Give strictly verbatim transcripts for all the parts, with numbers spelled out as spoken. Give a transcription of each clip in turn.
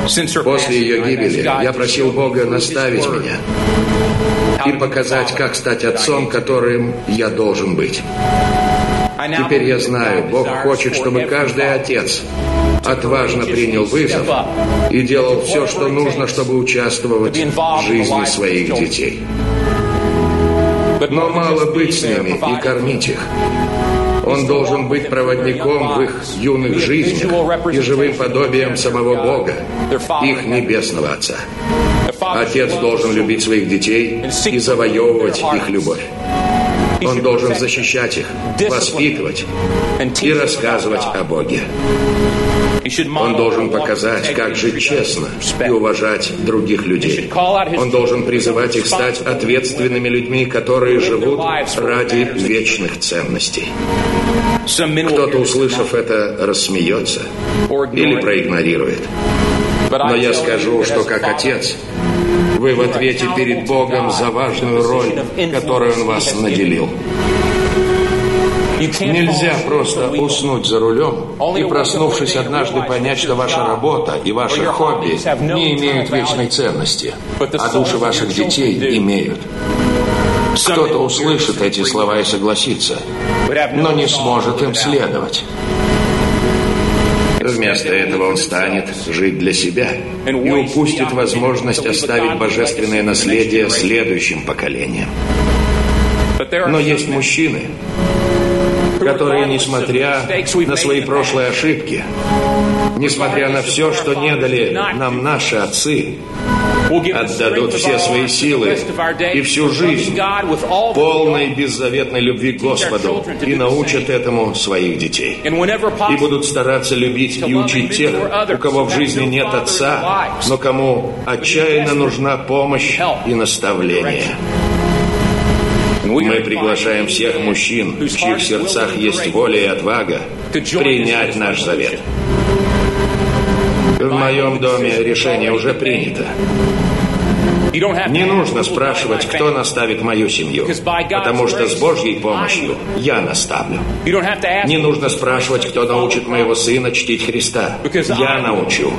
После ее гибели я просил Бога наставить меня и показать, как стать отцом, которым я должен быть. Теперь я знаю, Бог хочет, чтобы каждый отец отважно принял вызов и делал все, что нужно, чтобы участвовать в жизни своих детей. Но мало быть с ними и кормить их. Он должен быть проводником в их юных жизнях и живым подобием самого Бога, их небесного Отца. Отец должен любить своих детей и завоевывать их любовь. Он должен защищать их, воспитывать и рассказывать о Боге. Он должен показать, как жить честно и уважать других людей. Он должен призывать их стать ответственными людьми, которые живут ради вечных ценностей. Кто-то, услышав это, рассмеется или проигнорирует. Но я скажу, что как отец, вы в ответе перед Богом за важную роль, которой Он вас наделил. Нельзя просто уснуть за рулем и, проснувшись однажды, понять, что ваша работа и ваши хобби не имеют вечной ценности, а души ваших детей имеют. Кто-то услышит эти слова и согласится, но не сможет им следовать. Вместо этого он станет жить для себя и упустит возможность оставить божественное наследие следующим поколениям. Но есть мужчины, которые, несмотря на свои прошлые ошибки, несмотря на все, что не дали нам наши отцы, отдадут все свои силы и всю жизнь полной беззаветной любви к Господу и научат этому своих детей. И будут стараться любить и учить тех, у кого в жизни нет отца, но кому отчаянно нужна помощь и наставление. Мы приглашаем всех мужчин, в чьих сердцах есть воля и отвага, принять наш завет. В моем доме решение уже принято. Не нужно спрашивать, кто наставит мою семью, потому что с Божьей помощью я наставлю. Не нужно спрашивать, кто научит моего сына чтить Христа. Я научу.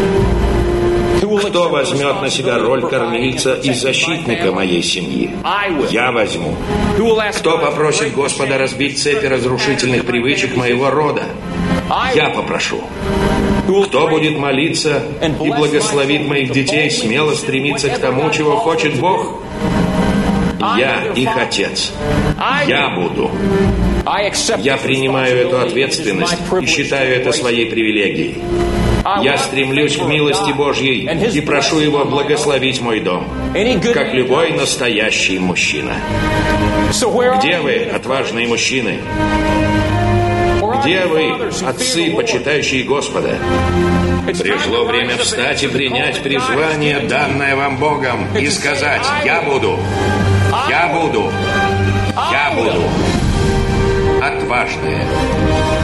Кто возьмет на себя роль кормильца и защитника моей семьи? Я возьму. Кто попросит Господа разбить цепи разрушительных привычек моего рода? Я попрошу. Кто будет молиться и благословит моих детей смело стремиться к тому, чего хочет Бог? Я их отец. Я буду. Я принимаю эту ответственность и считаю это своей привилегией. Я стремлюсь к милости Божьей и прошу Его благословить мой дом, как любой настоящий мужчина. Где вы, отважные мужчины? Где вы, отцы, почитающие Господа? Пришло время встать и принять призвание, данное вам Богом, и сказать: «Я буду, я буду, я буду». Отважные.